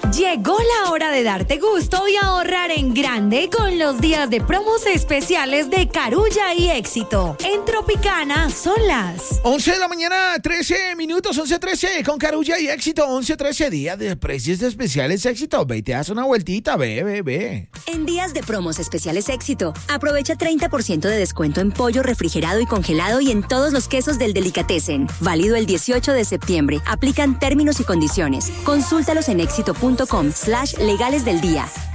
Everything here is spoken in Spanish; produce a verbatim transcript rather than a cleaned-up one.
Llegó la hora de darte gusto y ahorrar en grande con los días de promos especiales de Carulla y Éxito. En Tropicana son las once de la mañana, trece minutos, once trece con Carulla y Éxito. once trece días de precios especiales Éxito. Ve y te das una vueltita, ve, ve, ve. En días de promos especiales Éxito, aprovecha treinta por ciento de descuento en pollo refrigerado y congelado y en todos los quesos del Delicatessen. Válido el dieciocho de septiembre. Aplican términos y condiciones. Consúltalos en éxito punto com slash legales del día.